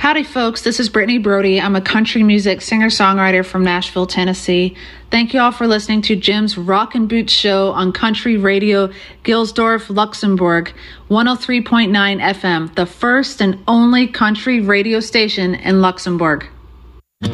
Howdy, folks. This is Brittany Brody. I'm a country music singer-songwriter from Nashville, Tennessee. Thank you all for listening to Jim's Rock and Boots show on Country Radio Gilsdorf, Luxembourg, 103.9 FM, the first and only country radio station in Luxembourg.